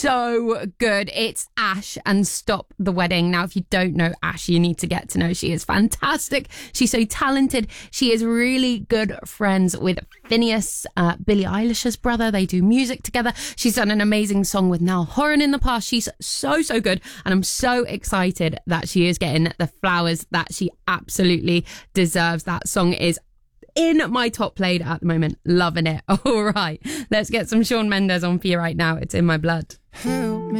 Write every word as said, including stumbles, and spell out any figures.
so good. It's Ash and Stop the Wedding. Now, if you don't know Ash, you need to get to know. She is fantastic. She's so talented. She is really good friends with Phineas, uh, Billie Eilish's brother. They do music together. She's done an amazing song with Niall Horan in the past. She's so, so good. And I'm so excited that she is getting the flowers that she absolutely deserves. That song is in my top played at the moment. Loving it. All right. Let's get some Shawn Mendes on for you right now. It's In My Blood. Help me.